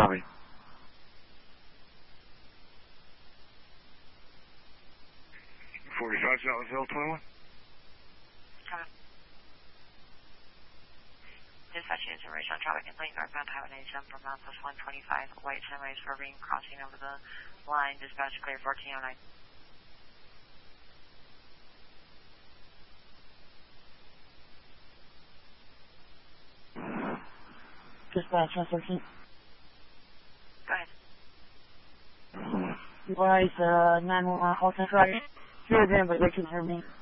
Copy. Southville 21. Copy. Dispatch units in Rayshon traffic and lane northbound Highway 97 from Southwest 125. White semis for being crossing over the line. Dispatch clear 1409. Dispatch 113. Go ahead. Advise 911 call center. Hear them, but they can hear me.